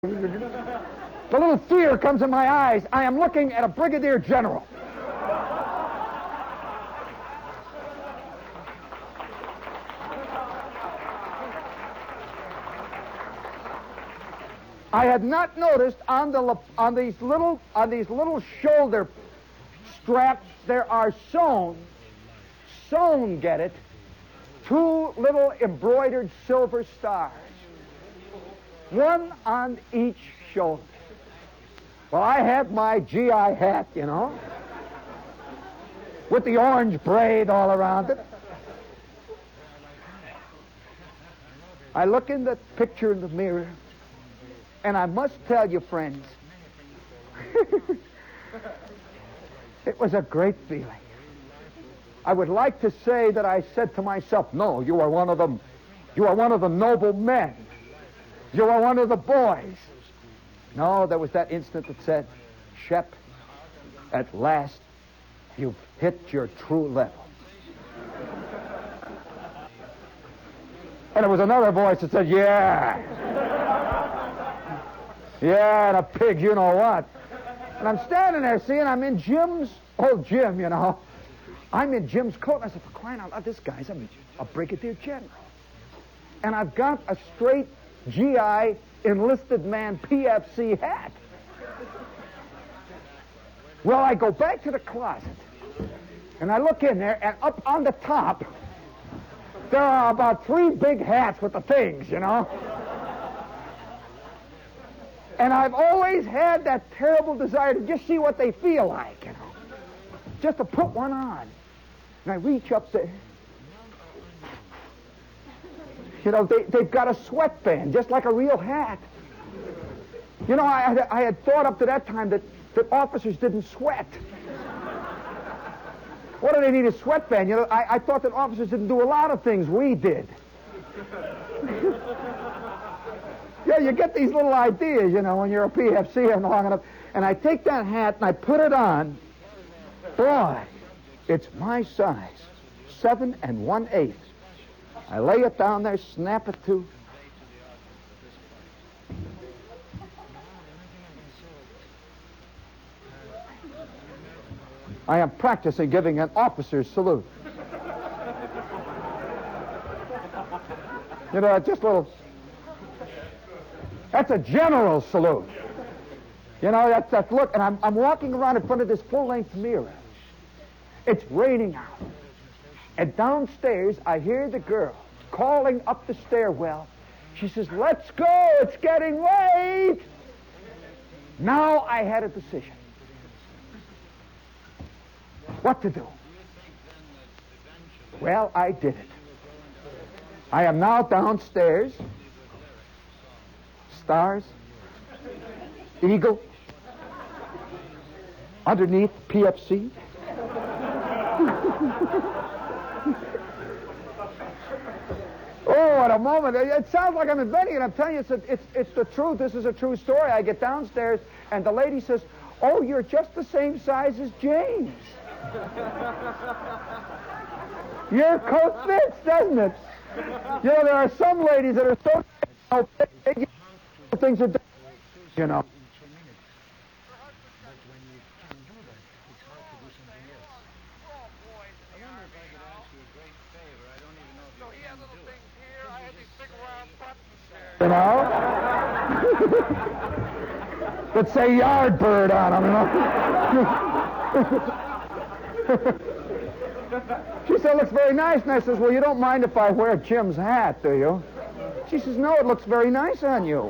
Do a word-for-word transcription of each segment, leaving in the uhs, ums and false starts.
The little fear comes in my eyes. I am looking at a brigadier general. I had not noticed on the on these little on these little shoulder straps there are sewn, sewn, get it, two little embroidered silver stars, one on each shoulder. Well, I had my G I hat, you know, with the orange braid all around it. I look in the picture in the mirror, and I must tell you, friends, it was a great feeling. I would like to say that I said to myself, no, you are one of them. You are one of the noble men. You are one of the boys. No, there was that instant that said, Shep, at last you've hit your true level. And there was another voice that said, yeah. Yeah, and a pig, you know what. And I'm standing there, seeing I'm in Jim's, old Jim, you know. I'm in Jim's coat, and I said, for crying out loud, this guy's a, a brigadier general. And I've got a straight G I enlisted man P F C hat. Well, I go back to the closet, and I look in there, and up on the top, there are about three big hats with the things, you know. And I've always had that terrible desire to just see what they feel like, you know. Just to put one on. And I reach up there. You know, they, they've got a sweatband, just like a real hat. You know, I, I had thought up to that time that, that officers didn't sweat. What do they need a sweatband? You know, I, I thought that officers didn't do a lot of things we did. Yeah, you get these little ideas, you know, when you're a P F C and long enough. And I take that hat and I put it on. Boy, it's my size, seven and one eighth. I lay it down there, snap it to. I am practicing giving an officer's salute. You know, just a little. That's a general's salute. You know, that's that look. And I'm, I'm walking around in front of this full-length mirror. It's raining out. And downstairs, I hear the girl calling up the stairwell. She says, let's go, it's getting late. Now I had a decision. What to do? Well, I did it. I am now downstairs. Stars, eagle, underneath P F C. Oh, what a moment. It sounds like I'm inventing it. I'm telling you, it's, a, it's, it's the truth. This is a true story. I get downstairs, and the lady says, oh, you're just the same size as James. Your coat fits, doesn't it? You know, there are some ladies that are so big, things are done, you know. You know? That say Yardbird on them, you know? She said, it looks very nice. And I says, well, you don't mind if I wear Jim's hat, do you? She says, no, it looks very nice on you.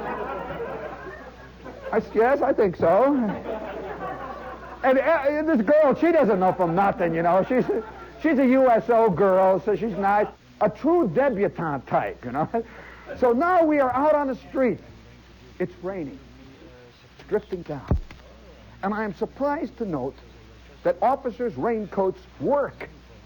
I said, yes, I think so. And uh, this girl, she doesn't know from nothing, you know. She's a, she's a U S O girl, so she's nice. A true debutante type, you know. So now we are out on the street. It's raining. It's drifting down. And I am surprised to note that officers' raincoats work.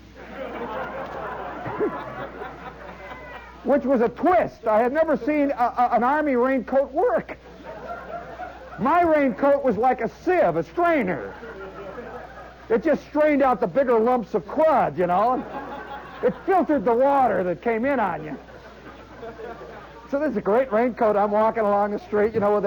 Which was a twist. I had never seen a, a, an Army raincoat work. My raincoat was like a sieve, a strainer. It just strained out the bigger lumps of crud, you know. It filtered the water that came in on you. So this is a great raincoat. I'm walking along the street, you know, with